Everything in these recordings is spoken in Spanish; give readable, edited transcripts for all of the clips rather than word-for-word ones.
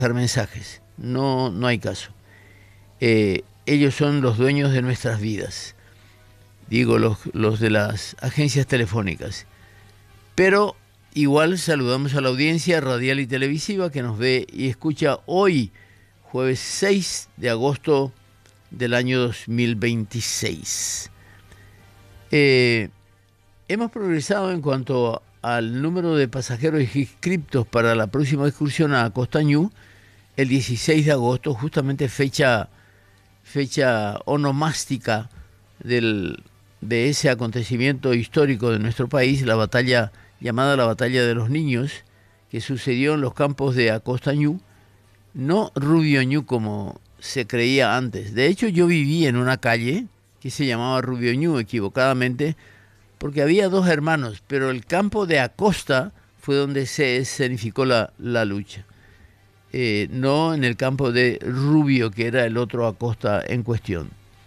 mensajes. No, no hay caso. Ellos son los dueños de nuestras vidas. Digo, los de las agencias telefónicas. Pero igual saludamos a la audiencia radial y televisiva que nos ve y escucha hoy, jueves 6 de agosto del año 2026. Hemos progresado en cuanto al número de pasajeros inscriptos para la próxima excursión a Costañú, el 16 de agosto, justamente fecha onomástica de ese acontecimiento histórico de nuestro país, la batalla llamada la Batalla de los Niños, que sucedió en los campos de Acostañú, no Rubioñú como se creía antes. De hecho, yo viví en una calle que se llamaba Rubioñú equivocadamente, porque había dos hermanos, pero el campo de Acosta fue donde se escenificó la lucha. No en el campo de Rubio, que era el otro Acosta en cuestión.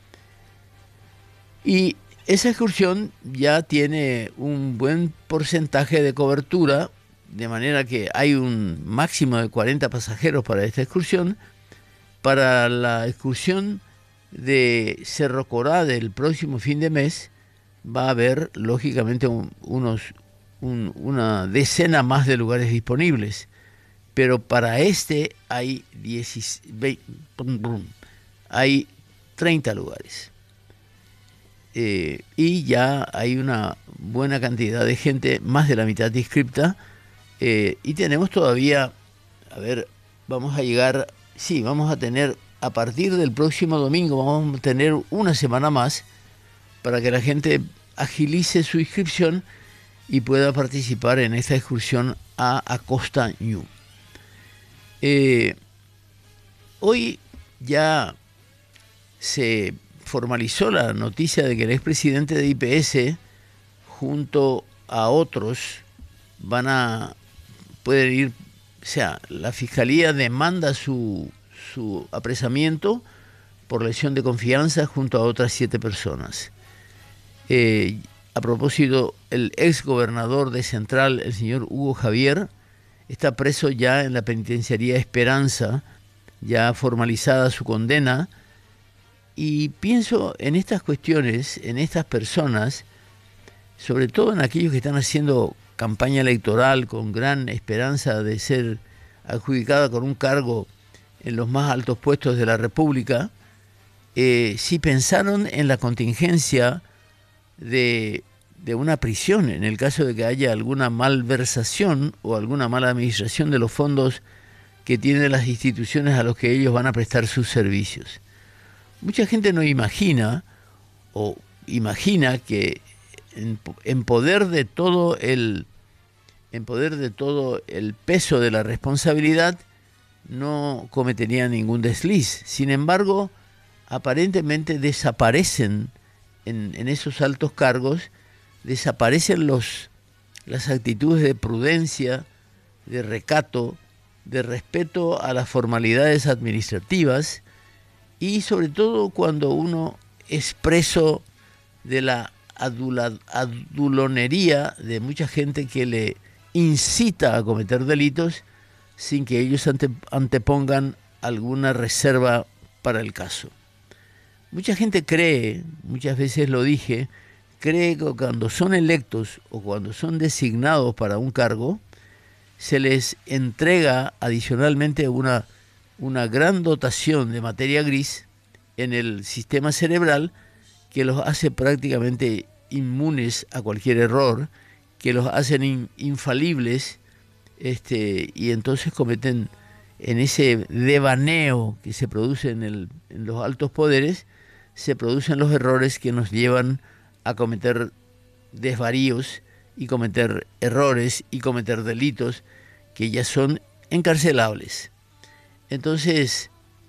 Y esa excursión ya tiene un buen porcentaje de cobertura, de manera que hay un máximo de 40 pasajeros para esta excursión. Para la excursión de Cerro Corá del próximo fin de mes, va a haber, lógicamente, una decena más de lugares disponibles. Pero para este hay, hay 30 lugares. Y ya hay una buena cantidad de gente, más de la mitad inscripta, y tenemos todavía, a ver, vamos a llegar, sí, vamos a tener, a partir del próximo domingo, vamos a tener una semana más para que la gente agilice su inscripción y pueda participar en esta excursión a Acostañú. Hoy ya se formalizó la noticia de que el expresidente de IPS, junto a otros, pueden ir, o sea, la fiscalía demanda su apresamiento por lesión de confianza junto a otras 7 personas. A propósito, el ex gobernador de Central, el señor Hugo Javier, está preso ya en la penitenciaría Esperanza, ya formalizada su condena. Y pienso en estas cuestiones, en estas personas, sobre todo en aquellos que están haciendo campaña electoral con gran esperanza de ser adjudicada con un cargo en los más altos puestos de la República, si pensaron en la contingencia de una prisión, en el caso de que haya alguna malversación o alguna mala administración de los fondos que tienen las instituciones a los que ellos van a prestar sus servicios. Mucha gente no imagina o imagina que en poder de todo el peso de la responsabilidad no cometería ningún desliz. Sin embargo, aparentemente desaparecen en esos altos cargos, desaparecen las actitudes de prudencia, de recato, de respeto a las formalidades administrativas, y sobre todo cuando uno es preso de la adulonería de mucha gente que le incita a cometer delitos sin que ellos antepongan alguna reserva para el caso. Mucha gente cree, muchas veces lo dije, cree que cuando son electos o cuando son designados para un cargo, se les entrega adicionalmente una gran dotación de materia gris en el sistema cerebral que los hace prácticamente inmunes a cualquier error, que los hacen infalibles, y entonces cometen, en ese devaneo que se produce en los altos poderes, se producen los errores que nos llevan a cometer desvaríos y cometer errores y cometer delitos que ya son encarcelables. Entonces,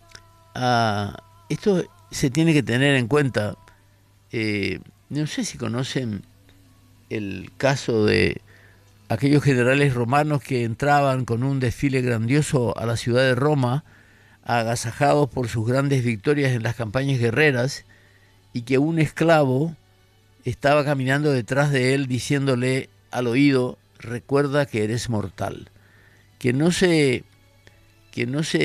esto se tiene que tener en cuenta. No sé si conocen el caso de aquellos generales romanos que entraban con un desfile grandioso a la ciudad de Roma, agasajados por sus grandes victorias en las campañas guerreras, y que un esclavo estaba caminando detrás de él diciéndole al oído: recuerda que eres mortal. Que que no se